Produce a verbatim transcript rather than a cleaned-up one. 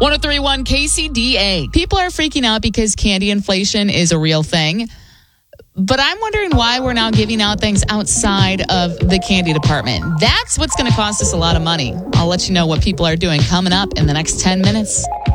one oh three point one K C D A. People are freaking out because candy inflation is a real thing. But I'm wondering why we're now giving out things outside of the candy department. That's what's going to cost us a lot of money. I'll let you know what people are doing coming up in the next ten minutes.